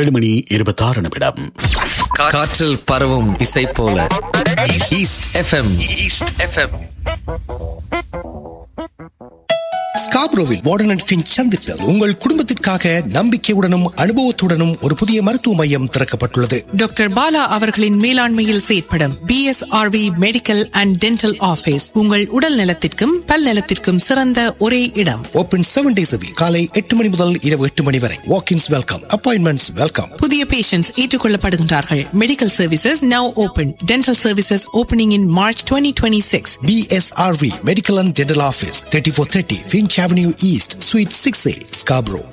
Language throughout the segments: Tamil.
7:26. காற்றில் பரவும் இசை போல east FM. ஸ்காப்ரோவில் warden and Finch சந்திப்பில் உங்கள் குடும்பத்திற்காக நம்பிக்கையுடனும் அனுபவத்துடனும் ஒரு புதிய மருத்துவ மையம் திறக்கப்பட்டுள்ளது. டாக்டர் பாலா அவர்களின் மேலாண்மையில் செயற்படும் BSRV medical and dental office உங்கள் உடல் நலத்திற்கும் பல் நலத்திற்கும் சிறந்த ஒரே இடம். Open 7 days a week. காலை 8 மணி முதல் இரவு 8 மணி வரை. வாக்-இன்ஸ் வெல்கம், அப்பாயின்மெண்ட்ஸ் வெல்கம். புதிய patients ஏற்றுக்கொள்ளப்படுகின்றார்கள். Medical services now open. Dental services opening in March 2026. BSRV Medical and Dental Office, 3430 Finch Avenue East, Suite 6A, Scarborough,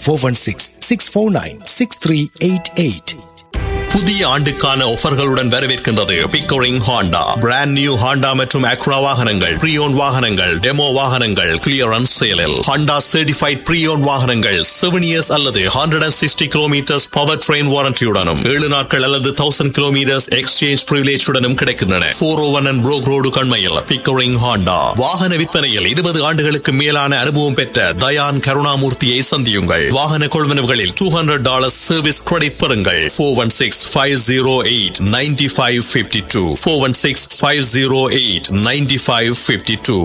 416-649-6388. புதிய ஆண்டுக்கான ஆஃபர்களுடன் வரவேற்கின்றது Pickering Honda. Brand new Honda மற்றும் அக்ரா வாகனங்கள், ப்ரீயோன் வாகனங்கள், டெமோ வாகனங்கள் கிளியரன்ஸ் சேலில். ஹாண்டா சர்டிஃபைட் ப்ரீயோன் வாகனங்கள் 7 years அல்லது 160 kilometers பவர் ட்ரெயின் வாரண்டியுடனும் 7 நாட்கள் அல்லது 1000 kilometers எக்ஸ்சேஞ்ச் பிரிவிலேஜுடனும் கிடைக்கின்றன. 401 and Brook Road கண்மையில் Pickering Honda. வாகன விற்பனையில் 20 ஆண்டுகளுக்கு மேலான அனுபவம் பெற்ற தயான் கருணாமூர்த்தியை சந்தியுங்கள். வாகன கொள்வனவுகளில் $200 சர்வீஸ் கிரெடிட் பெறுங்கள். 416-508-9552 416-508-9552.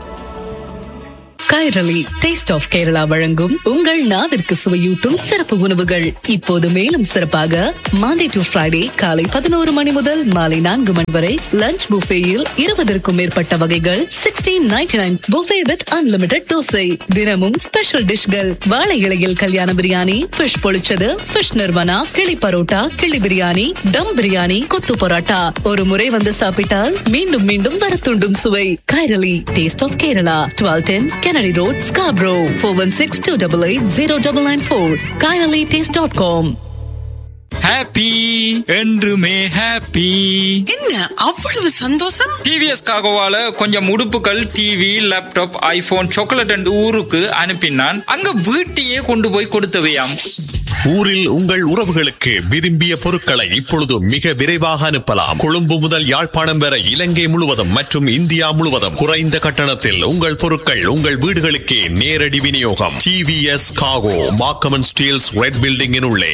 கைரளி டேஸ்ட் ஆஃப் கேரளா வழங்கும் உங்கள் நாவிற்கு சுவையூட்டும் சிறப்பு உணவுகள். இப்போது மேலும் சிறப்பாக மாண்டே டு ஃப்ரைடே காலை 11 மணி முதல் மாலை 4 மணி வரை லஞ்ச் புஃபேயில் 20க்கும் மேற்பட்ட வகைகள் 16.99. Buffet with unlimited dosa. தினமும் ஸ்பெஷல் டிஷ்கள். வாழை இலையில் கல்யாண பிரியாணி, ஃபிஷ் பொழிச்சது, ஃபிஷ் நிர்வனா, கிளி பரோட்டா, கிளி பிரியாணி, தம் பிரியாணி, கொத்து பரோட்டா. ஒரு முறை வந்து சாப்பிட்டால் மீண்டும் மீண்டும் வரத்துண்டும் சுவை. Kairali taste of Kerala, 1210 Kennedy Road, Scarborough, 416-288-0994. KairaliTaste.com. Happy என்றுமே ஹாப்பி. என்ன அவ்வளவு சந்தோஷம்? டிவிஎஸ் காகோவால கொஞ்சம் உடுப்புகள், TV, laptop, iPhone, chocolate and ஊருக்கு அனுப்பினான். அங்க வீட்டையே கொண்டு போய் கொடுத்தவையாம். ஊரில் உங்கள் உறவுகளுக்கு விரும்பிய பொருட்களை இப்பொழுது மிக விரைவாக அனுப்பலாம். கொழும்பு முதல் யாழ்ப்பாணம் வரை இலங்கை முழுவதும் மற்றும் இந்தியா முழுவதும் குறைந்த கட்டணத்தில் உங்கள் பொருட்கள் உங்கள் வீடுகளுக்கே நேரடி விநியோகம். டிவிஎஸ் காகோ, மார்க்கம் ஸ்டீல்ஸ் ரெட் பில்டிங்கின் உள்ளே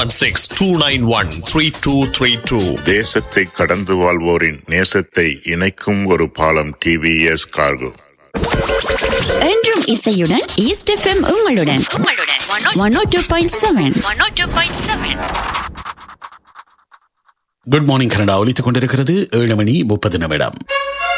416-291-3232. தேசத்தை கடந்து வாழ்வோரின் நேசத்தை இணைக்கும் ஒரு பாலம். TVS cargo. என்றும் இசையுடன் ஈஸ்ட் எஃப்எம் உங்களுடன் 102.7. குட் மார்னிங் கனடா ஒலித்துக் கொண்டிருக்கிறது. 7:30.